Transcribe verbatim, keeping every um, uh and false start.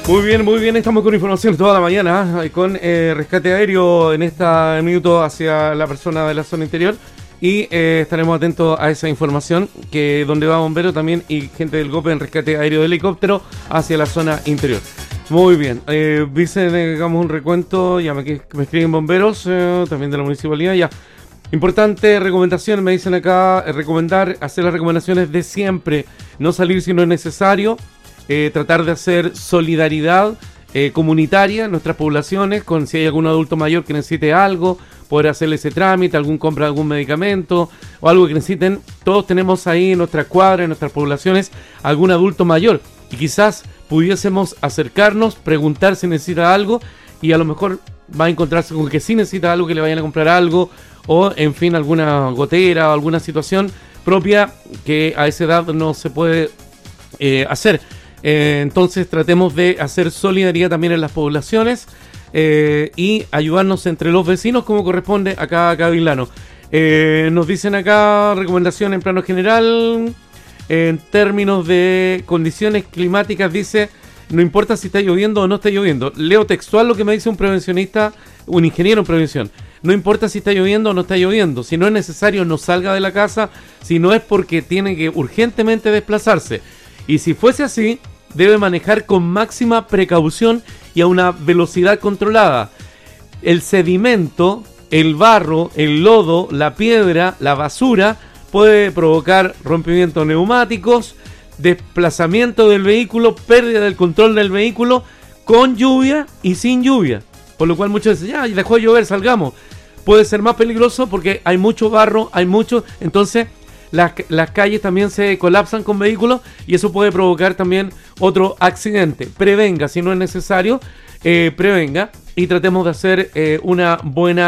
Muy bien, muy bien, estamos con información toda la mañana, ¿eh? Con eh, rescate aéreo en este minuto hacia la persona de la zona interior y eh, estaremos atentos a esa información, que donde va bombero también y gente del GOPE en rescate aéreo de helicóptero hacia la zona interior. Muy bien, eh, dicen, eh, hagamos un recuento, ya me, me escriben bomberos, eh, también de la municipalidad, ya. Importante recomendación, me dicen acá, eh, recomendar, hacer las recomendaciones de siempre, no salir si no es necesario. Eh, tratar de hacer solidaridad eh, comunitaria en nuestras poblaciones, con si hay algún adulto mayor que necesite algo, poder hacerle ese trámite, algún compra de algún medicamento o algo que necesiten. Todos tenemos ahí en nuestras cuadras, en nuestras poblaciones, algún adulto mayor y quizás pudiésemos acercarnos, preguntar si necesita algo y a lo mejor va a encontrarse con que sí necesita algo, que le vayan a comprar algo o en fin alguna gotera o alguna situación propia que a esa edad no se puede eh, hacer. Eh, entonces tratemos de hacer solidaridad también en las poblaciones eh, y ayudarnos entre los vecinos como corresponde a cada cabilano. Eh, nos dicen acá recomendación en plano general, en términos de condiciones climáticas, dice, no importa si está lloviendo o no está lloviendo. Leo textual lo que me dice un prevencionista, un ingeniero en prevención. No importa si está lloviendo o no está lloviendo, si no es necesario no salga de la casa, si no es porque tiene que urgentemente desplazarse. Y si fuese así, debe manejar con máxima precaución y a una velocidad controlada. El sedimento, el barro, el lodo, la piedra, la basura puede provocar rompimientos de neumáticos, desplazamiento del vehículo, pérdida del control del vehículo con lluvia y sin lluvia. Por lo cual muchos dicen, ya, dejó de llover, salgamos. Puede ser más peligroso porque hay mucho barro, hay mucho, entonces Las, las calles también se colapsan con vehículos y eso puede provocar también otro accidente. Prevenga, si no es necesario, eh, prevenga y tratemos de hacer eh, una buena